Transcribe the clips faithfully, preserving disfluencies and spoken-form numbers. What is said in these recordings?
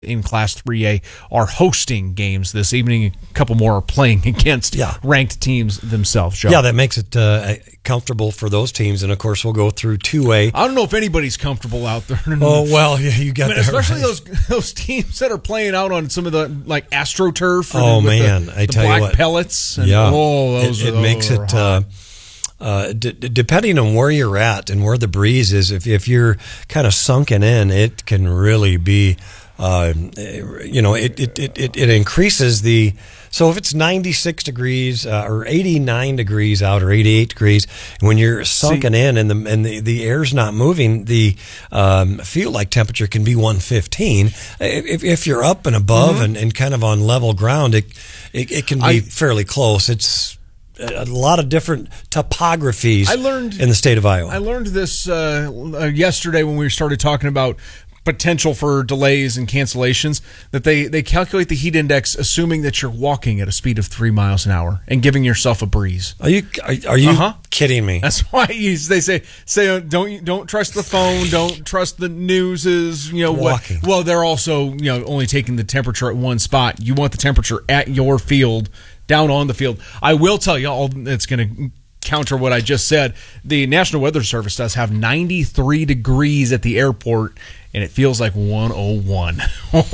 in Class three A are hosting games this evening. A couple more are playing against yeah. ranked teams themselves, Joe. Yeah, that makes it uh, comfortable for those teams. And, of course, we'll go through two A. I don't know if anybody's comfortable out there. Oh, well, yeah, you got I mean, that especially right. those those teams that are playing out on some of the, like, AstroTurf. Oh, with man, the, I the tell black you what. pellets. And, yeah, oh, those it, it are, makes those it... Uh, Uh, d- depending on where you're at and where the breeze is, if if you're kind of sunken in, it can really be, uh, you know, it, it, it, it increases the, so if it's ninety-six degrees uh, or eighty-nine degrees out or eighty-eight degrees, when you're sunken See, in and the and the, the air's not moving, the um, feel-like temperature can be one fifteen. If, if you're up and above mm-hmm. and, and kind of on level ground, it, it, it can be I, fairly close. It's a lot of different topographies I learned, in the state of Iowa. I learned this uh, yesterday when we started talking about potential for delays and cancellations, that they, they calculate the heat index assuming that you're walking at a speed of three miles an hour and giving yourself a breeze. Are you are, are you uh-huh. kidding me? That's why you, they say say uh, don't don't trust the phone, don't trust the news is you know walking. What, well, they're also you know only taking the temperature at one spot. You want the temperature at your field. Down on the field. I will tell you all it's going to counter what I just said. The National Weather Service does have ninety-three degrees at the airport, and it feels like one oh one.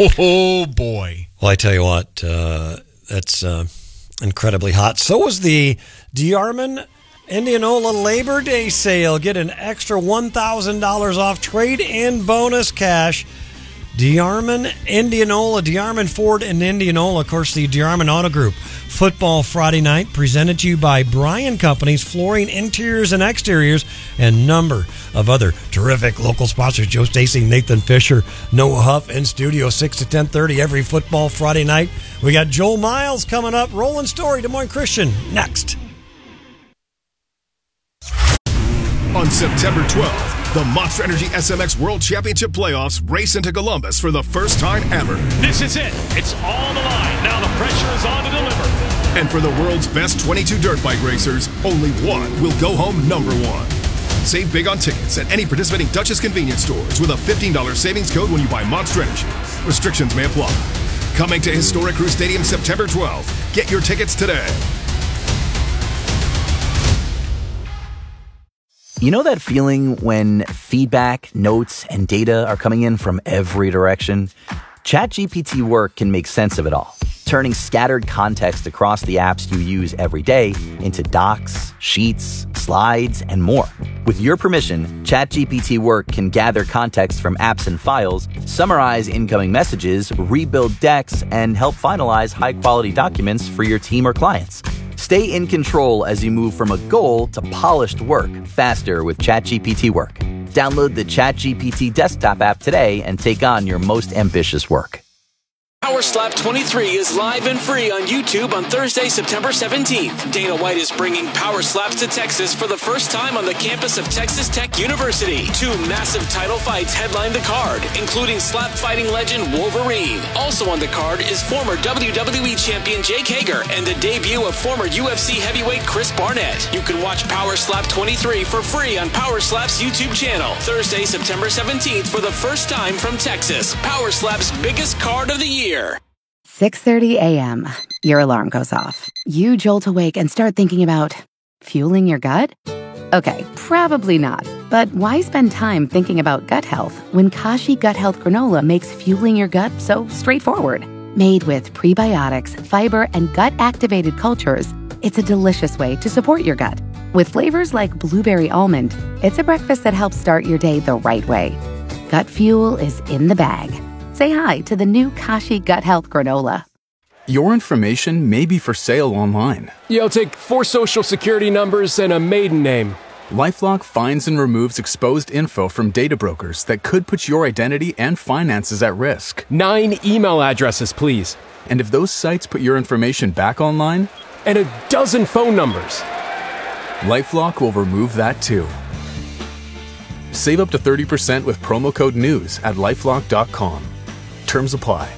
Oh, boy. Well, I tell you what, uh, that's uh, incredibly hot. So was the DeArmond Indianola Labor Day sale. Get an extra one thousand dollars off trade and bonus cash. DeArmond, Indianola, DeArmond Ford in Indianola. Of course, the DeArmond Auto Group. Football Friday night presented to you by Bryan Companies, flooring, interiors, and exteriors, and number of other terrific local sponsors. Joe Stacy, Nathan Fisher, Noah Huff in studio, six to ten thirty every Football Friday night. We got Joel Miles coming up. Roland Story, Des Moines Christian, next. On September twelfth, the Monster Energy S M X World Championship Playoffs race into Columbus for the first time ever. This is it. It's all on the line. Now the pressure is on to deliver. And for the world's best twenty-two dirt bike racers, only one will go home number one. Save big on tickets at any participating Dutchess convenience stores with a fifteen dollars savings code when you buy Monster Energy. Restrictions may apply. Coming to Historic Crew Stadium September twelfth. Get your tickets today. You know that feeling when feedback, notes, and data are coming in from every direction? ChatGPT Work can make sense of it all, turning scattered context across the apps you use every day into docs, sheets, slides, and more. With your permission, ChatGPT Work can gather context from apps and files, summarize incoming messages, rebuild decks, and help finalize high-quality documents for your team or clients. Stay in control as you move from a goal to polished work faster with ChatGPT Work. Download the ChatGPT desktop app today and take on your most ambitious work. Power Slap twenty-three is live and free on YouTube on Thursday, September seventeenth. Dana White is bringing Power Slaps to Texas for the first time on the campus of Texas Tech University. Two massive title fights headline the card, including slap fighting legend Wolverine. Also on the card is former W W E champion Jake Hager and the debut of former U F C heavyweight Chris Barnett. You can watch Power Slap twenty-three for free on Power Slap's YouTube channel. Thursday, September seventeenth for the first time from Texas. Power Slap's biggest card of the year. six thirty a.m. Your alarm goes off. You jolt awake and start thinking about fueling your gut? Okay, probably not. But why spend time thinking about gut health when Kashi Gut Health Granola makes fueling your gut so straightforward? Made with prebiotics, fiber, and gut-activated cultures, it's a delicious way to support your gut. With flavors like blueberry almond, it's a breakfast that helps start your day the right way. Gut fuel is in the bag. Say hi to the new Kashi Gut Health Granola. Your information may be for sale online. You'll take four social security numbers and a maiden name. LifeLock finds and removes exposed info from data brokers that could put your identity and finances at risk. Nine email addresses, please. And if those sites put your information back online? And a dozen phone numbers. LifeLock will remove that too. Save up to thirty percent with promo code NEWS at lifelock dot com. Terms apply.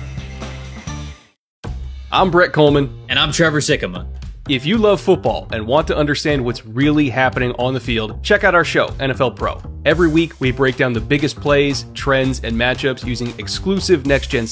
I'm Brett Coleman. And I'm Trevor Sikkema. If you love football and want to understand what's really happening on the field, check out our show, N F L Pro. Every week, we break down the biggest plays, trends, and matchups using exclusive next-gen